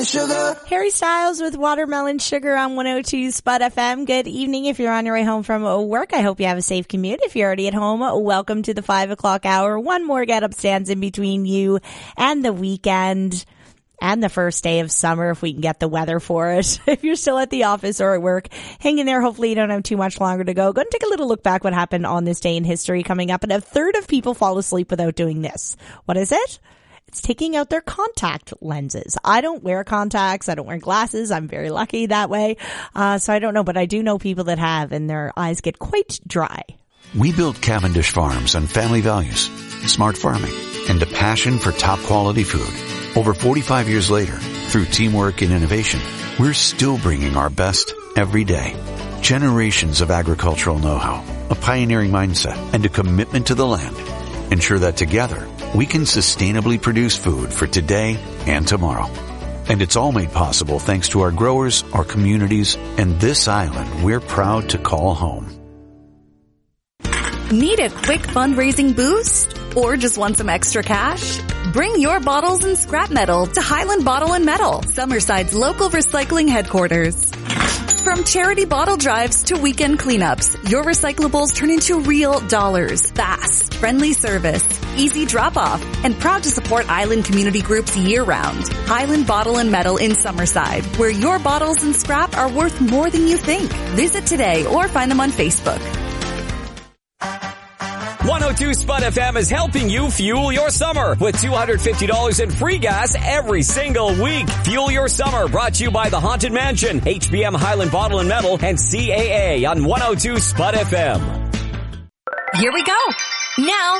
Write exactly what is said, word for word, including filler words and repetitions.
Sugar. Harry Styles with Watermelon Sugar on one oh two Spud F M. Good evening. If you're on your way home from work, I hope you have a safe commute. If you're already at home, welcome to the five o'clock hour. One more get up stands in between you and the weekend and the first day of summer if we can get the weather for it. If you're still at the office or at work, hang in there. Hopefully you don't have too much longer to go. Go and take a little look back what happened on this day in history coming up. And a third of people fall asleep without doing this. What is it? It's taking out their contact lenses. I don't wear contacts. I don't wear glasses. I'm very lucky that way. Uh, so I don't know, but I do know people that have, and their eyes get quite dry. We built Cavendish Farms on family values, smart farming, and a passion for top quality food. Over forty-five years later, through teamwork and innovation, we're still bringing our best every day. Generations of agricultural know-how, a pioneering mindset, and a commitment to the land ensure that together we can sustainably produce food for today and tomorrow. And it's all made possible thanks to our growers, our communities, and this island we're proud to call home. Need a quick fundraising boost? Or just want some extra cash? Bring your bottles and scrap metal to Highland Bottle and Metal, Summerside's local recycling headquarters. From charity bottle drives to weekend cleanups, your recyclables turn into real dollars. Fast, friendly service, easy drop-off, and proud to support Island community groups year-round. Highland Bottle and Metal in Summerside, where your bottles and scrap are worth more than you think. Visit today or find them on Facebook. one oh two Spud F M is helping you fuel your summer with two hundred fifty dollars in free gas every single week. Fuel your summer brought to you by the Haunted Mansion, H B M Highland Bottle and Metal, and C A A on one oh two Spud F M. Here we go. Now,